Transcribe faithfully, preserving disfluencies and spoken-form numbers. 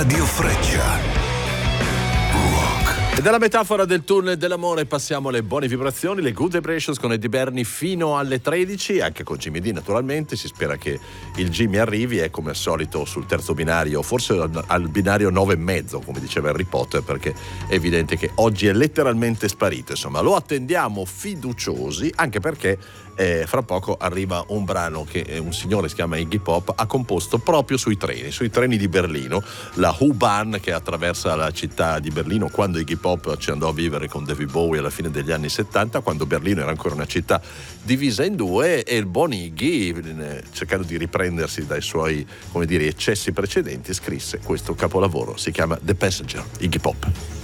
Radio Freccia. E dalla metafora del tunnel dell'amore passiamo alle buone vibrazioni, le good vibrations con Eddie Berni fino alle tredici, anche con Jimmy D naturalmente. Si spera che il Jimmy arrivi, è come al solito sul terzo binario, forse al, al binario nove e mezzo, come diceva Harry Potter, perché è evidente che oggi è letteralmente sparito. Insomma, lo attendiamo fiduciosi, anche perché eh, fra poco arriva un brano che un signore si chiama Iggy Pop ha composto proprio sui treni, sui treni di Berlino, la U-Bahn che attraversa la città di Berlino quando Iggy Pop ci andò a vivere con David Bowie alla fine degli anni settanta, quando Berlino era ancora una città divisa in due, e il buon Iggy, cercando di riprendersi dai suoi, come dire, eccessi precedenti, scrisse questo capolavoro, si chiama The Passenger, Iggy Pop.